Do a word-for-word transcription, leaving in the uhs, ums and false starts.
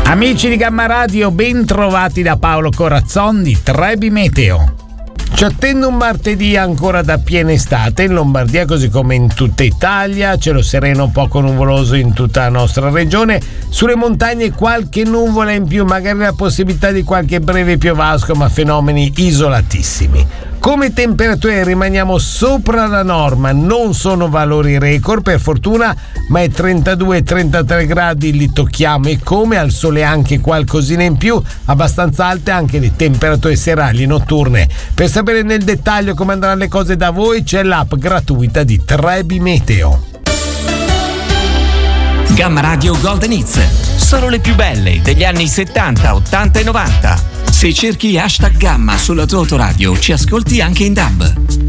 Amici di Gamma Radio, ben trovati da Paolo Corazzon di Trebi Meteo. Ci attende un martedì ancora da piena estate in Lombardia, così come in tutta Italia, cielo sereno poco nuvoloso in tutta la nostra regione, sulle montagne qualche nuvola in più, magari la possibilità di qualche breve piovasco, ma fenomeni isolatissimi. Come temperature rimaniamo sopra la norma, non sono valori record per fortuna, ma è trentadue trentatré gradi, li tocchiamo, e come al sole anche qualcosina in più, abbastanza alte anche le temperature serali e notturne. Per sapere nel dettaglio come andranno le cose da voi c'è l'app gratuita di Trebi Meteo. Gamma Radio Golden Hits, solo le più belle degli anni settanta, ottanta e novanta. Se cerchi hashtag Gamma sulla tua autoradio ci ascolti anche in D A B.